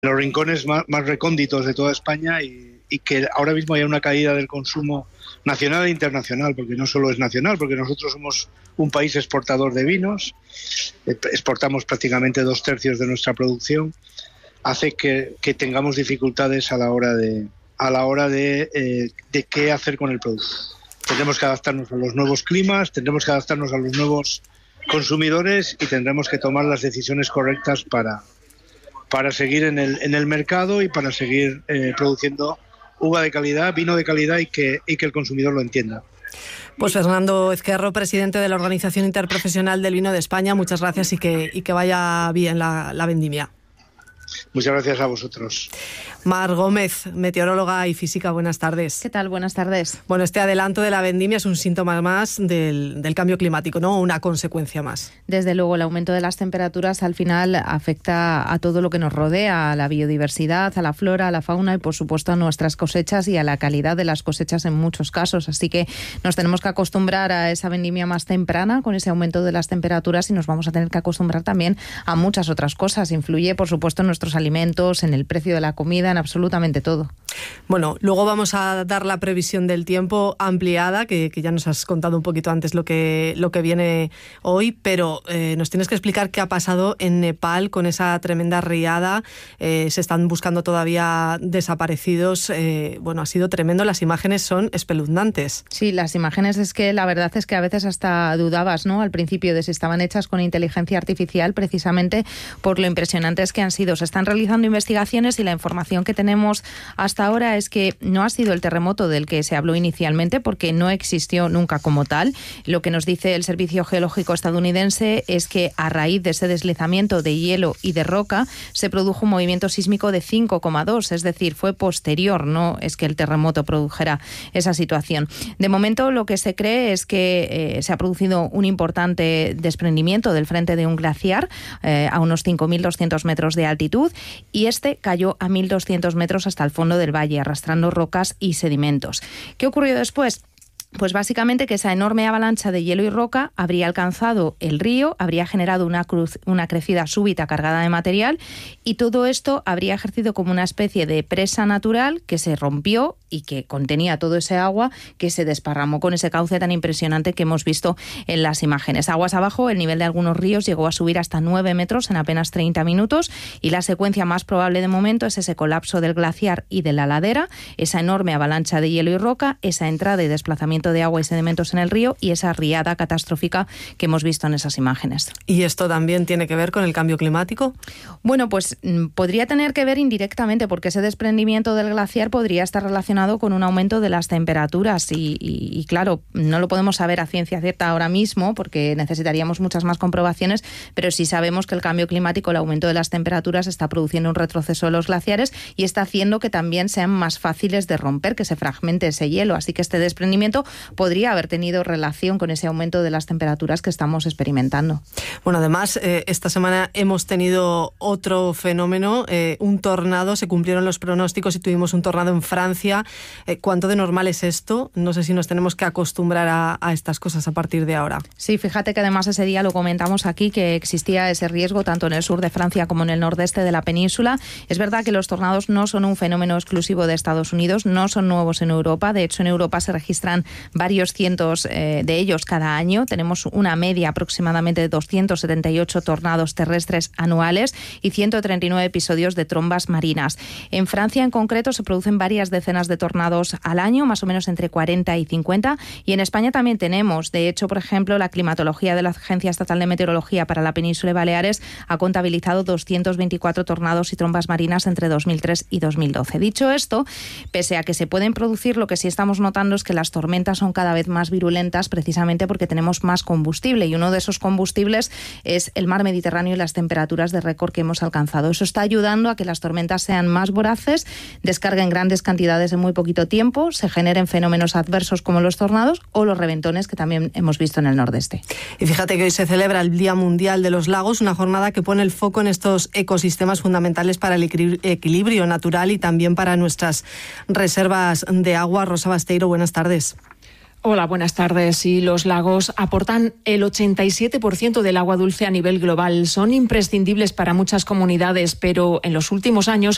los rincones más recónditos de toda España y que ahora mismo haya una caída del consumo nacional e internacional, porque no solo es nacional, porque nosotros somos un país exportador de vinos, exportamos prácticamente 2/3 de nuestra producción, hace que tengamos dificultades a la hora de qué hacer con el producto. Tendremos que adaptarnos a los nuevos climas, tendremos que adaptarnos a los nuevos consumidores y tendremos que tomar las decisiones correctas para seguir en el mercado y para seguir produciendo uva de calidad, vino de calidad y que el consumidor lo entienda. Pues Fernando Ezquerro, presidente de la Organización Interprofesional del Vino de España, muchas gracias y que vaya bien la vendimia. Muchas gracias a vosotros. Mar Gómez, meteoróloga y física, buenas tardes. ¿Qué tal? Buenas tardes. Bueno, este adelanto de la vendimia es un síntoma más del cambio climático, ¿no? Una consecuencia más. Desde luego, el aumento de las temperaturas al final afecta a todo lo que nos rodea, a la biodiversidad, a la flora, a la fauna y, por supuesto, a nuestras cosechas y a la calidad de las cosechas en muchos casos. Así que nos tenemos que acostumbrar a esa vendimia más temprana con ese aumento de las temperaturas y nos vamos a tener que acostumbrar también a muchas otras cosas. Influye, por supuesto, en nuestros alimentos, en el precio de la comida, en absolutamente todo. Bueno, luego vamos a dar la previsión del tiempo ampliada, que ya nos has contado un poquito antes lo que viene hoy, pero nos tienes que explicar qué ha pasado en Nepal con esa tremenda riada. Se están buscando todavía desaparecidos. Bueno, ha sido tremendo, las imágenes son espeluznantes. Sí, las imágenes la verdad es que a veces hasta dudabas, ¿no? Al principio de si estaban hechas con inteligencia artificial, precisamente por lo impresionantes que han sido. Se están realizando investigaciones y la información que tenemos hasta ahora es que no ha sido el terremoto del que se habló inicialmente, porque no existió nunca como tal. Lo que nos dice el Servicio Geológico estadounidense es que a raíz de ese deslizamiento de hielo y de roca se produjo un movimiento sísmico de 5,2, es decir, fue posterior, no es que el terremoto produjera esa situación. De momento lo que se cree es que se ha producido un importante desprendimiento del frente de un glaciar a unos 5.200 metros de altitud y este cayó a 1.200 metros hasta el fondo del valle, arrastrando rocas y sedimentos. ¿Qué ocurrió después? Pues básicamente que esa enorme avalancha de hielo y roca habría alcanzado el río, habría generado una crecida súbita cargada de material y todo esto habría ejercido como una especie de presa natural que se rompió y que contenía todo ese agua que se desparramó con ese cauce tan impresionante que hemos visto en las imágenes. Aguas abajo, el nivel de algunos ríos llegó a subir hasta 9 metros en apenas 30 minutos y la secuencia más probable de momento es ese colapso del glaciar y de la ladera, esa enorme avalancha de hielo y roca, esa entrada y desplazamiento de agua y sedimentos en el río y esa riada catastrófica que hemos visto en esas imágenes. ¿Y esto también tiene que ver con el cambio climático? Bueno, pues podría tener que ver indirectamente, porque ese desprendimiento del glaciar podría estar relacionado con un aumento de las temperaturas y claro, no lo podemos saber a ciencia cierta ahora mismo porque necesitaríamos muchas más comprobaciones, pero sí sabemos que el cambio climático, el aumento de las temperaturas está produciendo un retroceso de los glaciares y está haciendo que también sean más fáciles de romper, que se fragmente ese hielo, así que este desprendimiento podría haber tenido relación con ese aumento de las temperaturas que estamos experimentando. Bueno, además, esta semana hemos tenido otro fenómeno, un tornado, se cumplieron los pronósticos y tuvimos un tornado en Francia. ¿Cuánto de normal es esto? No sé si nos tenemos que acostumbrar a estas cosas a partir de ahora. Sí, fíjate que además ese día lo comentamos aquí, que existía ese riesgo tanto en el sur de Francia como en el nordeste de la península. Es verdad que los tornados no son un fenómeno exclusivo de Estados Unidos, no son nuevos en Europa. De hecho, en Europa se registran varios cientos de ellos cada año. Tenemos una media aproximadamente de 278 tornados terrestres anuales y 139 episodios de trombas marinas. En Francia, en concreto, se producen varias decenas de tornados al año, más o menos entre 40 y 50. Y en España también tenemos. De hecho, por ejemplo, la climatología de la Agencia Estatal de Meteorología para la Península y Baleares ha contabilizado 224 tornados y trombas marinas entre 2003 y 2012. Dicho esto, pese a que se pueden producir, lo que sí estamos notando es que las tormentas son cada vez más virulentas precisamente porque tenemos más combustible y uno de esos combustibles es el mar Mediterráneo y las temperaturas de récord que hemos alcanzado. Eso está ayudando a que las tormentas sean más voraces, descarguen grandes cantidades en muy poquito tiempo, se generen fenómenos adversos como los tornados o los reventones que también hemos visto en el nordeste. Y fíjate que hoy se celebra el Día Mundial de los Lagos, una jornada que pone el foco en estos ecosistemas fundamentales para el equilibrio natural y también para nuestras reservas de agua. Rosa Basteiro, buenas tardes. Hola, buenas tardes. Y los lagos aportan el 87% del agua dulce a nivel global. Son imprescindibles para muchas comunidades, pero en los últimos años